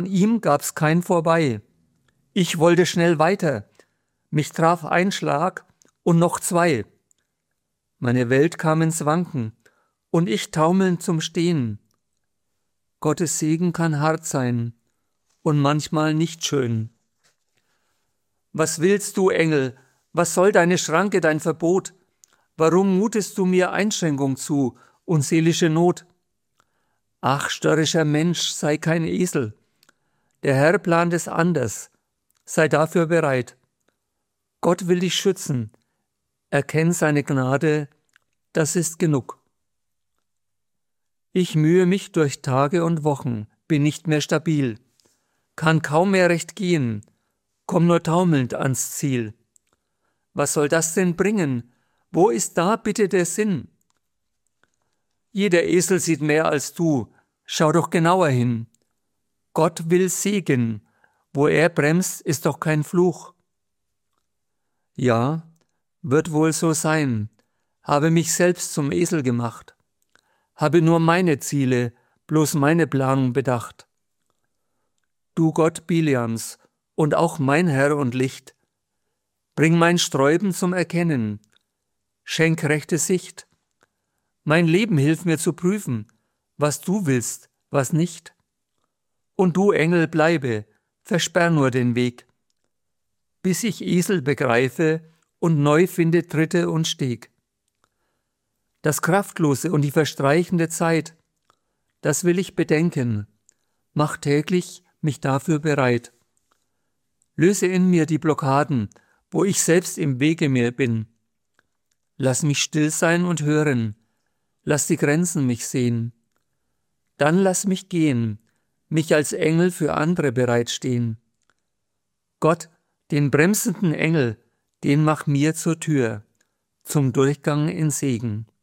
ihm gab's kein Vorbei. Ich wollte schnell weiter, mich traf ein Schlag und noch zwei. Meine Welt kam ins Wanken und ich taumelnd zum Stehen. Gottes Segen kann hart sein und manchmal nicht schön. Was willst du, Engel? Was soll deine Schranke, dein Verbot? Warum mutest du mir Einschränkung zu und seelische Not? Ach, störrischer Mensch, sei kein Esel. Der Herr plant es anders. Sei dafür bereit. Gott will dich schützen. Erkenn seine Gnade, das ist genug. Ich mühe mich durch Tage und Wochen, bin nicht mehr stabil, kann kaum mehr recht gehen, komm nur taumelnd ans Ziel. Was soll das denn bringen? Wo ist da bitte der Sinn? Jeder Esel sieht mehr als du, schau doch genauer hin. Gott will Segen, wo er bremst, ist doch kein Fluch. Ja, wird wohl so sein, habe mich selbst zum Esel gemacht, habe nur meine Ziele, bloß meine Planung bedacht. Du Gott Biliams und auch mein Herr und Licht, bring mein Sträuben zum Erkennen, schenk rechte Sicht. Mein Leben hilf mir zu prüfen, was du willst, was nicht. Und du, Engel, bleibe, versperr nur den Weg, bis ich Esel begreife und neu finde Tritte und Steg. Das Kraftlose und die verstreichende Zeit, das will ich bedenken, mach täglich mich dafür bereit. Löse in mir die Blockaden, wo ich selbst im Wege mir bin. Lass mich still sein und hören, lass die Grenzen mich sehen. Dann lass mich gehen, mich als Engel für andere bereitstehen. Gott, den bremsenden Engel, den mach mir zur Tür, zum Durchgang in Segen.